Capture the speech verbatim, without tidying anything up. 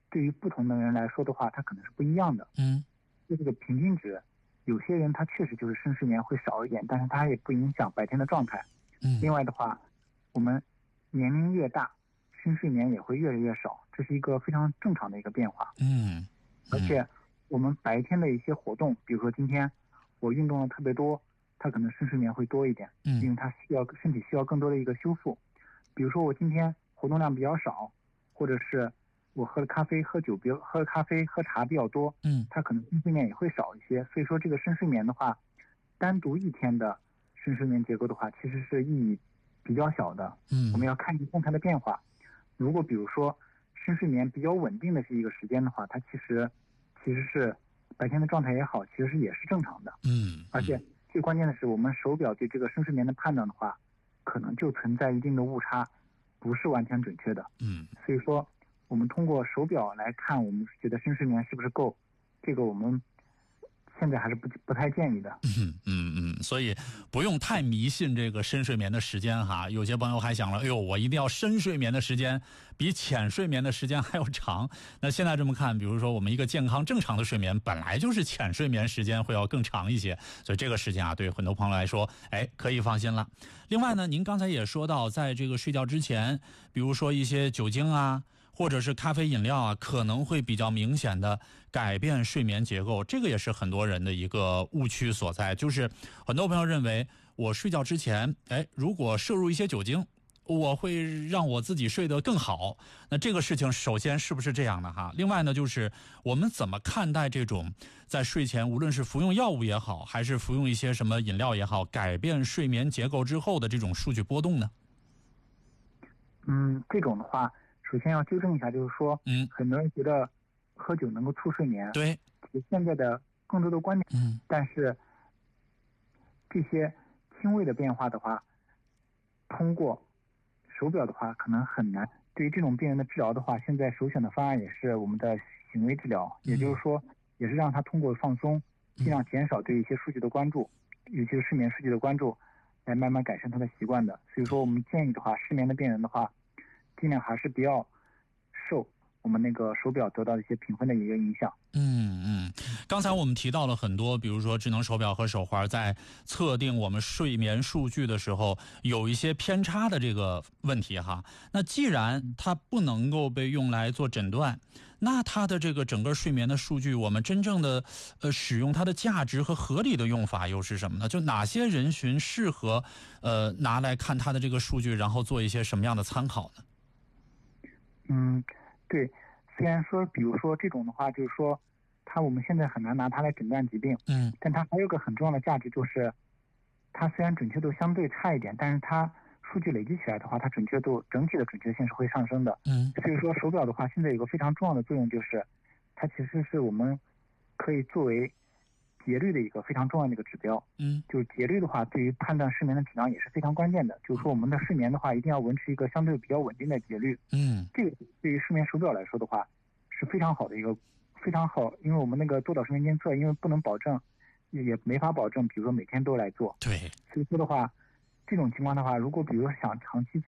对于不同的人来说的话，它可能是不一样的。 嗯， 就这个平均值，有些人他确实就是深睡眠会少一点，但是他也不影响白天的状态。 嗯， 另外的话，我们年龄越大，深睡眠也会越来越少，这是一个非常正常的一个变化。 嗯，嗯而且我们白天的一些活动，比如说今天我运动的特别多，他可能深睡眠会多一点， 嗯， 因为他需要身体需要更多的一个修复。比如说我今天活动量比较少，或者是我喝了咖啡、喝酒，比如喝咖啡、喝茶比较多， 嗯， 他可能深睡眠也会少一些。所以说这个深睡眠的话，单独一天的深睡眠结构的话，其实是意义比较小的。 嗯， 我们要看一看它的变化。如果比如说深睡眠比较稳定的是一个时间的话，它其实其实是白天的状态也好，其实是也是正常的。 嗯， 而且最关键的是，我们手表对这个深睡眠的判断的话，可能就存在一定的误差，不是完全准确的。 嗯， 所以说我们通过手表来看，我们觉得深睡眠是不是够，这个我们现在还是不不太建议的。 嗯嗯嗯，所以不用太迷信这个深睡眠的时间哈。有些朋友还想了，哎呦，我一定要深睡眠的时间比浅睡眠的时间还要长。那现在这么看，比如说我们一个健康正常的睡眠，本来就是浅睡眠时间会要更长一些，所以这个时间啊，对很多朋友来说，哎，可以放心了。另外呢，您刚才也说到，在这个睡觉之前，比如说一些酒精啊，或者是咖啡饮料啊，可能会比较明显的改变睡眠结构，这个也是很多人的一个误区所在。就是很多朋友认为，我睡觉之前，哎，如果摄入一些酒精，我会让我自己睡得更好。那这个事情首先是不是这样的哈？另外呢，就是我们怎么看待这种在睡前，无论是服用药物也好，还是服用一些什么饮料也好，改变睡眠结构之后的这种数据波动呢？ 嗯，这种的话，首先要纠正一下，就是说， 嗯， 很多人觉得喝酒能够促睡眠， 对， 现在的更多的观点， 嗯， 但是这些轻微的变化的话，通过手表的话可能很难。对于这种病人的治疗的话，现在首选的方案也是我们的行为治疗，也就是说，也是让他通过放松，尽量减少对一些数据的关注，尤其是睡眠数据的关注，来慢慢改善他的习惯的。所以说，我们建议的话，失眠的病人的话，尽量还是不要受我们那个手表得到的一些评分的一个影响。 嗯嗯，刚才我们提到了很多，比如说智能手表和手环在测定我们睡眠数据的时候有一些偏差的这个问题哈。那既然它不能够被用来做诊断，那它的这个整个睡眠的数据，我们真正的呃使用它的价值和合理的用法又是什么呢？就哪些人群适合呃拿来看它的这个数据，然后做一些什么样的参考呢？ 嗯，对。虽然说，比如说这种的话，就是说，它我们现在很难拿它来诊断疾病， 嗯， 但它还有个很重要的价值，就是它虽然准确度相对差一点，但是它数据累积起来的话，它准确度整体的准确性是会上升的。 嗯， 所以说手表的话，现在有个非常重要的作用，就是它其实是我们可以作为节律的一个非常重要的一个指标。 嗯， 就是节律的话，对于判断睡眠的质量也是非常关键的。就是说，我们的睡眠的话，一定要维持一个相对比较稳定的节律。 嗯， 这个对于睡眠手表来说的话，是非常好的一个非常好，因为我们那个多导睡眠监测，因为不能保证，也也没法保证，比如说每天都来做。 对， 所以说的话，这种情况的话，如果比如说想长期